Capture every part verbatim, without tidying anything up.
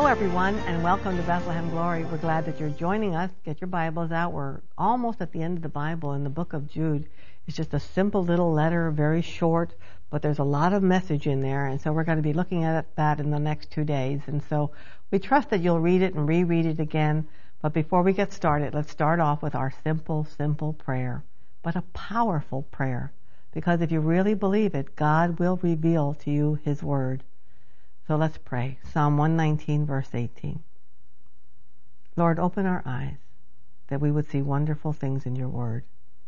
everyone, and welcome to Bethlehem Glory. We're glad that you're joining us. Get your Bibles out. We're almost at the end of the Bible in the book of Jude. It's just a simple little letter, very short, but there's a lot of message in there, and so we're going to be looking at that in the next two days. And so we trust that you'll read it and reread it again. But before we get started, let's start off with our simple, simple prayer, but a powerful prayer, because if you really believe it, God will reveal to you His Word. So let's pray. Psalm one nineteen, verse eighteen. Lord, open our eyes that we would see wonderful things in your word.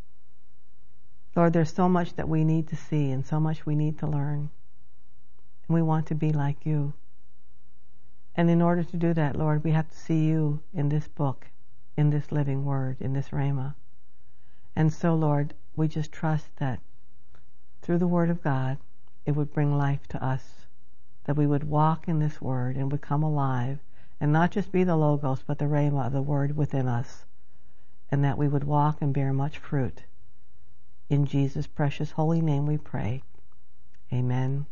Lord, there's so much that we need to see and so much we need to learn. And we want to be like you. And in order to do that, Lord, we have to see you in this book, in this living word, in this Rhema. And so, Lord, we just trust that through the word of God, it would bring life to us, that we would walk in this word and would come alive, and not just be the logos, but the rhema of the word within us, and that we would walk and bear much fruit. In Jesus' precious holy name we pray. Amen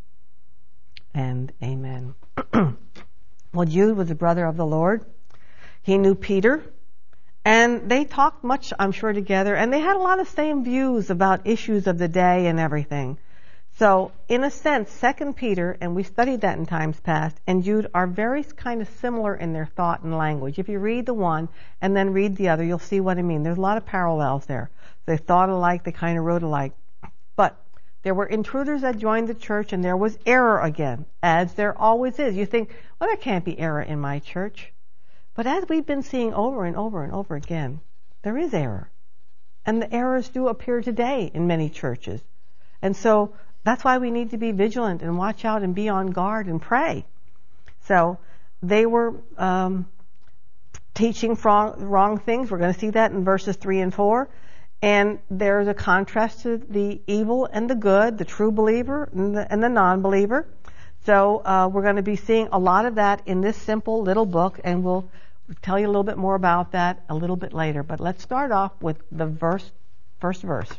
and amen. Well, Jude was a brother of the Lord. He knew Peter, and they talked much, I'm sure, together, and they had a lot of same views about issues of the day and everything. So, in a sense, Second Peter, and we studied that in times past, and Jude are very kind of similar in their thought and language. If you read the one and then read the other, you'll see what I mean. There's a lot of parallels there. They thought alike, they kind of wrote alike. But there were intruders that joined the church, and there was error again, as there always is. You think, well, there can't be error in my church. But as we've been seeing over and over and over again, there is error. And the errors do appear today in many churches. And so, that's why we need to be vigilant and watch out and be on guard and pray. So they were um, teaching wrong, wrong things. We're going to see that in verses three and four. And there's a contrast to the evil and the good, the true believer and the, and the non-believer. So uh, we're going to be seeing a lot of that in this simple little book, and we'll tell you a little bit more about that a little bit later. But let's start off with the verse, first verse.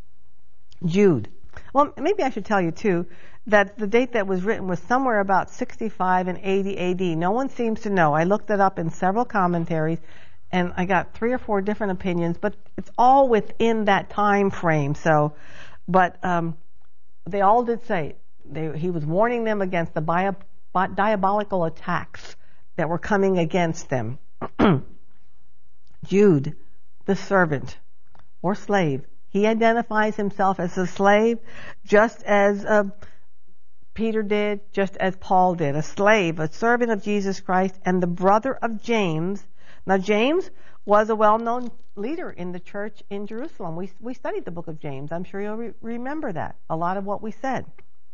Jude. Well, maybe I should tell you, too, that the date that was written was somewhere about sixty-five and eighty A D. No one seems to know. I looked it up in several commentaries, and I got three or four different opinions, but it's all within that time frame. So, but um, they all did say they, he was warning them against the bio, diabolical attacks that were coming against them. Jude, the servant or slave. He identifies himself as a slave, just as uh, Peter did, just as Paul did. A slave, a servant of Jesus Christ, and the brother of James. Now, James was a well-known leader in the church in Jerusalem. We we studied the book of James. I'm sure you'll re- remember that, a lot of what we said.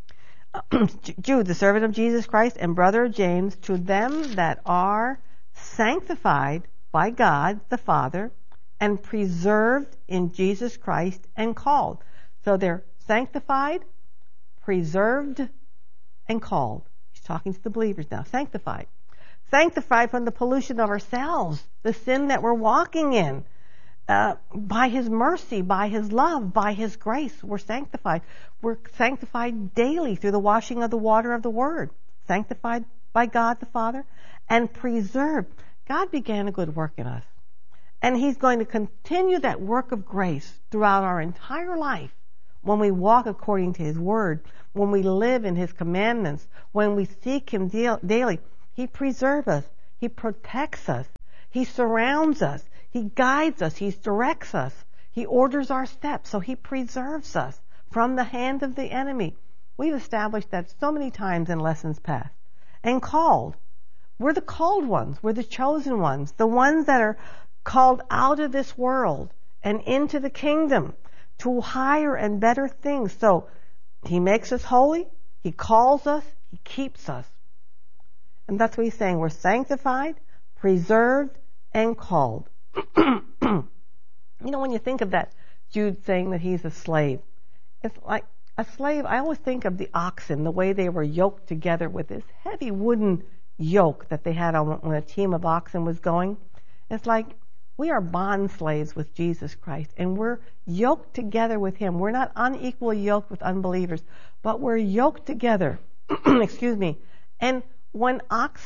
Jude, the servant of Jesus Christ, and brother of James, to them that are sanctified by God the Father, and preserved in Jesus Christ and called. So they're sanctified, preserved, and called. He's talking to the believers now. Sanctified. Sanctified from the pollution of ourselves, the sin that we're walking in. Uh, by His mercy, by His love, by His grace, we're sanctified. We're sanctified daily through the washing of the water of the Word. Sanctified by God the Father and preserved. God began a good work in us. And He's going to continue that work of grace throughout our entire life when we walk according to His Word, when we live in His commandments, when we seek Him daily. He preserves us. He protects us. He surrounds us. He guides us. He directs us. He orders our steps. So He preserves us from the hand of the enemy. We've established that so many times in lessons past. And called. We're the called ones. We're the chosen ones. The ones that are called out of this world and into the kingdom to higher and better things. So He makes us holy, He calls us, He keeps us. And that's what He's saying. We're sanctified, preserved, and called. You know, when you think of that, Jude saying that he's a slave, it's like a slave, I always think of the oxen, the way they were yoked together with this heavy wooden yoke that they had on when a team of oxen was going. It's like we are bond slaves with Jesus Christ, and we're yoked together with Him. We're not unequally yoked with unbelievers, but we're yoked together. Excuse me. And when oxen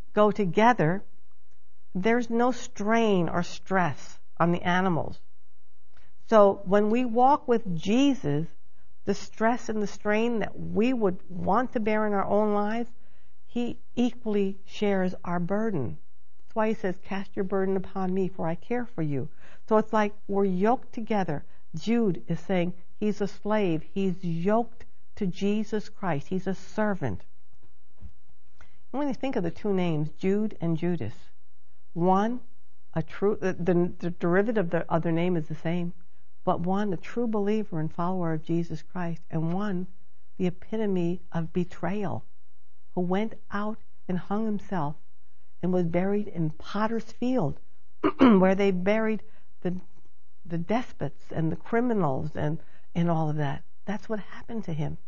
go together, there's no strain or stress on the animals. So when we walk with Jesus, the stress and the strain that we would want to bear in our own lives, he equally shares our burden. That's why he says, cast your burden upon me, for I care for you. So it's like we're yoked together. Jude is saying he's a slave. He's yoked to Jesus Christ. He's a servant. And when you think of the two names, Jude and Judas, one, a true, the, the, the derivative of the other name is the same, but one, a true believer and follower of Jesus Christ, and one, the epitome of betrayal, who went out and hung himself and was buried in Potter's Field, where they buried the the despots and the criminals and, and all of that. That's what happened to him.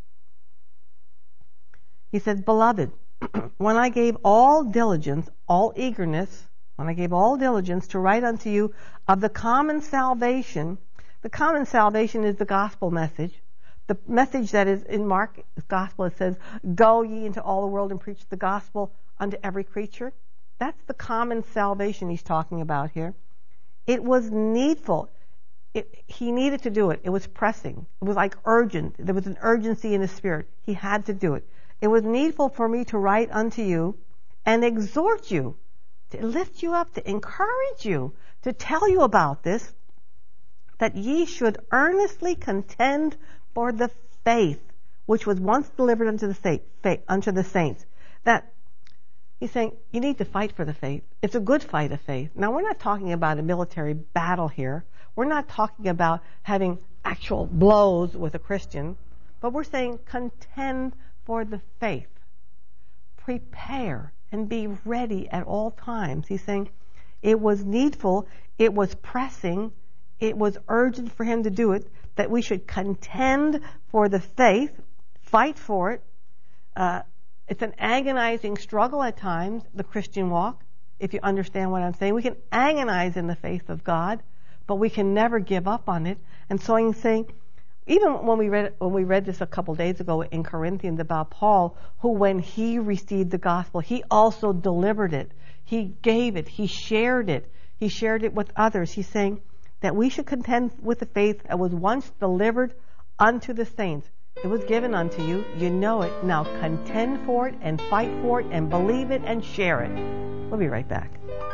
He says, beloved, when I gave all diligence, all eagerness, when I gave all diligence to write unto you of the common salvation, the common salvation is the gospel message. The message that is in Mark's gospel, it says, go ye into all the world and preach the gospel unto every creature. That's the common salvation he's talking about here. It was needful. It, he needed to do it. It was pressing. It was like urgent. There was an urgency in his spirit. He had to do it. It was needful for me to write unto you and exhort you, to lift you up, to encourage you, to tell you about this, that ye should earnestly contend for the faith which was once delivered unto the saint, faith, unto the saints. That he's saying you need to fight for the faith. It's a good fight of faith. Now, we're not talking about a military battle here. We're not talking about having actual blows with a Christian, but we're saying contend for the faith. Prepare and be ready at all times. He's saying it was needful, it was pressing, it was urgent for him to do it, that we should contend for the faith, fight for it. Uh, it's an agonizing struggle at times, the Christian walk, if you understand what I'm saying. We can agonize in the faith of God, but we can never give up on it. And so I'm saying, even when we read when we read this a couple days ago in Corinthians about Paul, who when he received the gospel, he also delivered it. He gave it. He shared it. He shared it with others. He's saying that we should contend with the faith that was once delivered unto the saints. It was given unto you. You know it. Now contend for it and fight for it and believe it and share it. We'll be right back.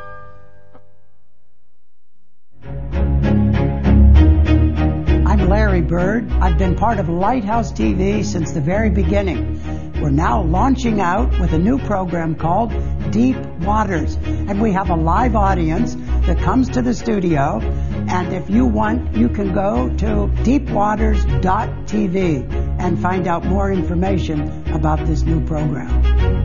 I'm Larry Bird. I've been part of Lighthouse T V since the very beginning. We're now launching out with a new program called Deep Waters. And we have a live audience that comes to the studio. And if you want, you can go to deep waters dot t v and find out more information about this new program.